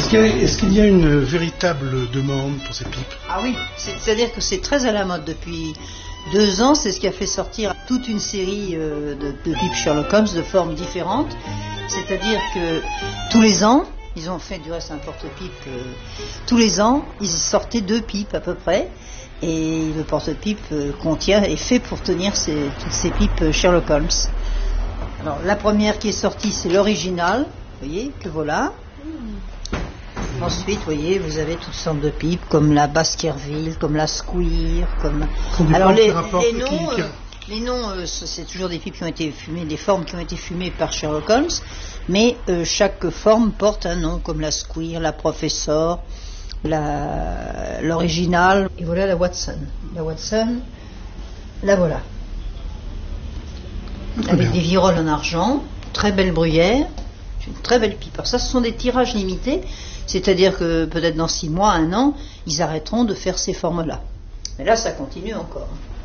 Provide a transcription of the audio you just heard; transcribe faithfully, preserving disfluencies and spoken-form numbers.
qu'il y a, est-ce qu'il y a une véritable demande pour ces pipes? Ah oui, c'est-à-dire que c'est très à la mode depuis deux ans. C'est ce qui a fait sortir toute une série euh, de, de pipes Sherlock Holmes de formes différentes. C'est-à-dire que tous les ans, ils ont fait du reste un porte-pipe, euh, tous les ans, ils sortaient deux pipes à peu près. Et le porte-pipe euh, contient, est fait pour tenir ces, toutes ces pipes Sherlock Holmes. Alors la première qui est sortie, c'est l'original, vous voyez, que voilà. Mmh. Ensuite, vous voyez, vous avez toutes sortes de pipes, comme la Baskerville, comme la Squire, comme... Alors les, les noms, qui... euh, les noms euh, c'est toujours des pipes qui ont été fumées, des formes qui ont été fumées par Sherlock Holmes, mais euh, chaque forme porte un nom, comme la Squire, la Professor, la, l'original, et voilà la Watson. La Watson, la voilà. Très avec bien. Des viroles en argent, très belle bruyère, une très belle pipe. Alors ça, ce sont des tirages limités, c'est-à-dire que peut-être dans six mois, un an, ils arrêteront de faire ces formes-là. Mais là, ça continue encore.